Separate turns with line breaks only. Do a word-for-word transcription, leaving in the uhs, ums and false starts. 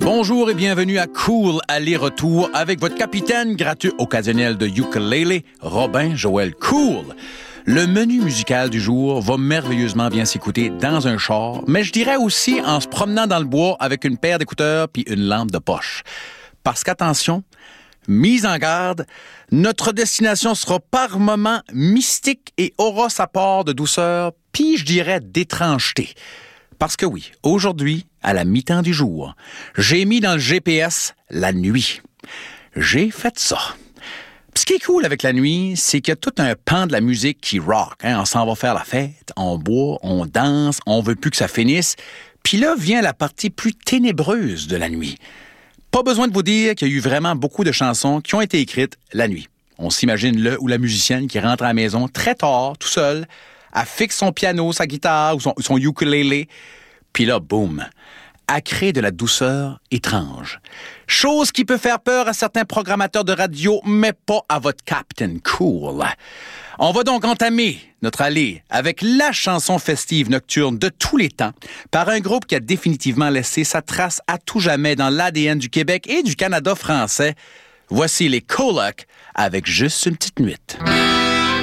Bonjour et bienvenue à Cool Aller-Retour avec votre capitaine gratuit occasionnel de ukulélé, Robin Joël Cool. Le menu musical du jour va merveilleusement bien s'écouter dans un char, mais je dirais aussi en se promenant dans le bois avec une paire d'écouteurs puis une lampe de poche. Parce qu'attention, mise en garde, notre destination sera par moments mystique et aura sa part de douceur, puis je dirais d'étrangeté. Parce que oui, aujourd'hui, à la mi-temps du jour, j'ai mis dans le G P S la nuit. J'ai fait ça. Puis ce qui est cool avec la nuit, c'est qu'il y a tout un pan de la musique qui rock. Hein? On s'en va faire la fête, on boit, on danse, on veut plus que ça finisse. Puis là vient la partie plus ténébreuse de la nuit. Pas besoin de vous dire qu'il y a eu vraiment beaucoup de chansons qui ont été écrites la nuit. On s'imagine le ou la musicienne qui rentre à la maison très tard, tout seul, elle fixe son piano, sa guitare ou son, son ukulélé, puis là, boum, elle crée de la douceur étrange. Chose qui peut faire peur à certains programmateurs de radio, mais pas à votre Captain Cool. On va donc entamer notre allée avec la chanson festive nocturne de tous les temps par un groupe qui a définitivement laissé sa trace à tout jamais dans l'A D N du Québec et du Canada français. Voici les Colocs avec Juste une petite nuit.